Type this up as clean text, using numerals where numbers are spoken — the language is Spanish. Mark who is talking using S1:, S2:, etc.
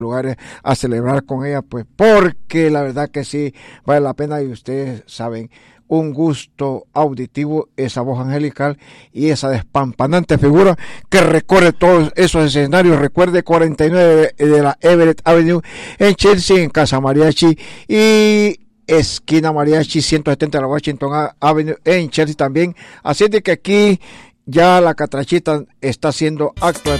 S1: lugares a celebrar con ella, pues porque la verdad que sí vale la pena y ustedes saben, un gusto auditivo, esa voz angelical y esa despampanante figura que recorre todos esos escenarios. Recuerde 49 de la Everett Avenue en Chelsea, en Casa Mariachi, y esquina Mariachi 170 de la Washington Avenue en Chelsea también. Así de que aquí ya la catrachita está haciendo acto de